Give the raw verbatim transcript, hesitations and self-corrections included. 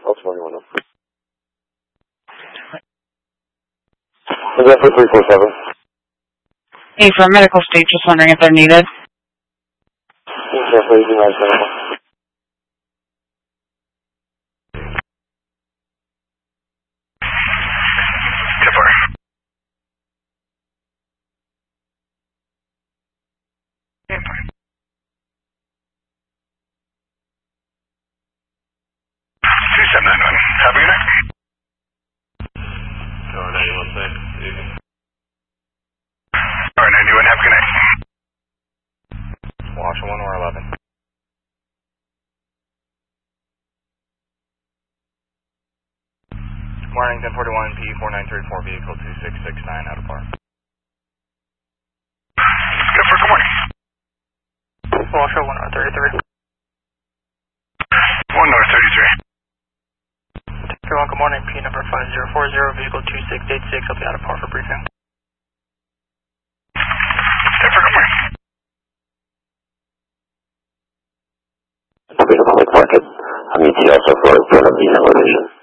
Ultimately one. Is that for three four seven? Hey, for a medical state, just wondering if they're needed. Yeah, please, you know, two seven nine one, copy unit. Tower ninety-one, thanks. Tower ninety-one, have a good night. Wash one or eleven. Morning, ten forty-one, P four nine three four, vehicle two six six nine, out of park. Skipper, good morning. Washoe one north thirty-three. one north thirty-three. Everyone, good morning. P number five zero four zero, vehicle two six eight six. I'll be out of par for briefing. Skipper, good morning. I'll be in the public market. I'm E T also for front of the location.